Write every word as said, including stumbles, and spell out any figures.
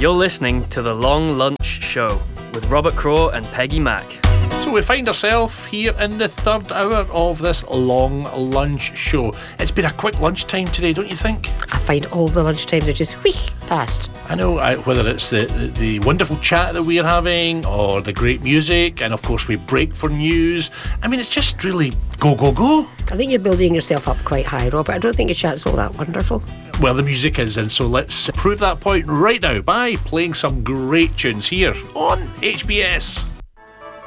You're listening to The Long Lunch Show with Robert Crow and Peggy Mack. So we find ourselves here in the third hour of this long lunch show. It's been a quick lunchtime today, don't you think? I find all the lunchtimes are just whee past. I know, I, whether it's the, the, the wonderful chat that we're having or the great music, and of course we break for news. I mean, it's just really go, go, go. I think you're building yourself up quite high, Robert. I don't think your chat's all that wonderful. Well, the music is, and so let's prove that point right now by playing some great tunes here on H B S.